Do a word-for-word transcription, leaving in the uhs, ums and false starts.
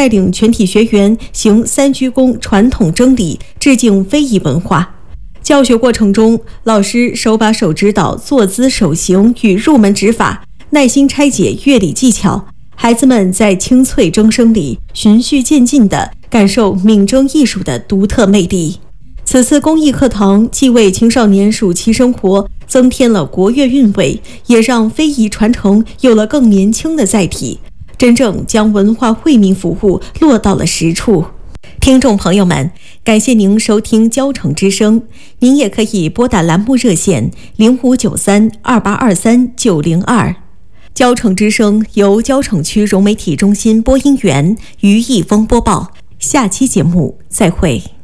带领全体学员行三鞠躬传统征礼，致敬非遗文化。教学过程中，老师手把手指导坐姿、手型与入门指法，耐心拆解乐理技巧。孩子们在清脆筝声里循序渐进地感受闽筝艺术的独特魅力。此次公益课堂既为青少年暑期生活增添了国乐韵味，也让非遗传承有了更年轻的载体，真正将文化惠民服务落到了实处。听众朋友们，感谢您收听交城之声，您也可以拨打栏目热线零五九三二八二三九零二。交城之声由交城区融媒体中心播音员于一峰播报，下期节目再会。